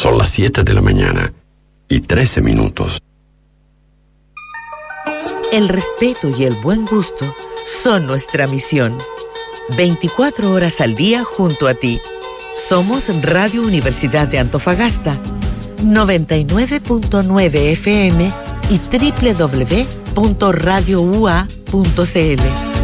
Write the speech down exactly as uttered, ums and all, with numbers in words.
Son las siete de la mañana y trece minutos. El respeto y el buen gusto son nuestra misión. veinticuatro horas al día junto a ti. Somos Radio Universidad de Antofagasta, noventa y nueve punto nueve F M y doble u doble u doble u punto radio u a punto c l.